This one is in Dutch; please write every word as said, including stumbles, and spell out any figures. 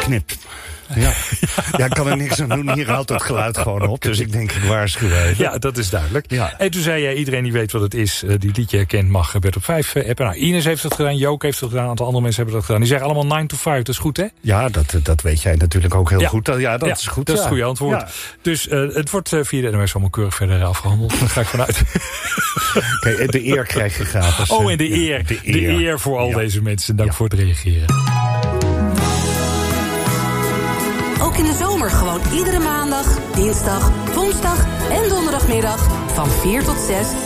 knipt. Ja. ja, ik kan er niks aan doen. Hier houdt het geluid gewoon op. Dus ik denk, ik waarschuw even. Ja, dat is duidelijk. Ja. En toen zei jij, iedereen die weet wat het is, uh, die liedje herkent, mag bed op vijf uh, appen. Nou, Ines heeft het gedaan, Jook heeft het gedaan, een aantal andere mensen hebben dat gedaan. Die zeggen allemaal nine to five, dat is goed, hè? Ja, dat, dat weet jij natuurlijk ook heel ja. goed. Ja, dat ja, is goed. Dat ja. is het goede antwoord. Ja. Dus uh, het wordt uh, via de N O S allemaal keurig verder afgehandeld. Daar ga ik vanuit. Kijk, de eer krijg je gratis. Oh, en de eer. Ja, de, eer. de eer voor al ja. deze mensen. Dank ja. voor het reageren. Ook in de zomer gewoon iedere maandag, dinsdag, woensdag en donderdagmiddag van vier tot zes